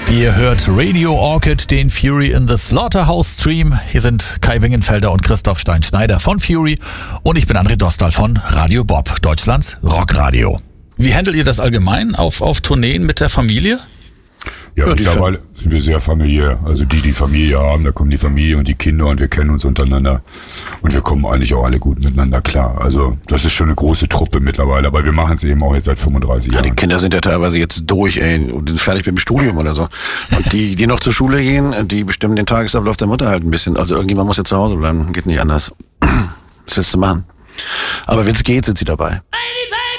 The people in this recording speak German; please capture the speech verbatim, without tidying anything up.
Ihr hört Radio Orchid, den Fury in the Slaughterhouse Stream. Hier sind Kai Wingenfelder und Christoph Stein-Schneider von Fury und ich bin André Dostal von Radio Bob, Deutschlands Rockradio. Wie handelt ihr das allgemein auf, auf Tourneen mit der Familie? Ja, Ja, mittlerweile sind wir sehr familiär. Also die, die Familie haben, da kommen die Familie und die Kinder und wir kennen uns untereinander. Und wir kommen eigentlich auch alle gut miteinander klar. Also das ist schon eine große Truppe mittlerweile, aber wir machen es eben auch jetzt seit fünfunddreißig Ja, die Jahren. Kinder sind ja teilweise jetzt durch, ey, und sind fertig mit dem Studium oder so. Und die, die noch zur Schule gehen, die bestimmen den Tagesablauf der Mutter halt ein bisschen. Also irgendjemand muss ja zu Hause bleiben, geht nicht anders. Was willst du machen? Aber wenn es geht, sind sie dabei.